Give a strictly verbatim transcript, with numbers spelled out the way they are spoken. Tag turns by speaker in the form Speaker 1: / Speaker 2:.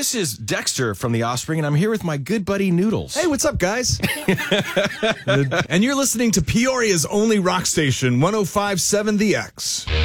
Speaker 1: This is Dexter from The Offspring, and I'm here with my good buddy Noodles.
Speaker 2: Hey, what's up, guys? And you're listening to Peoria's only rock station, one oh five point seven The X.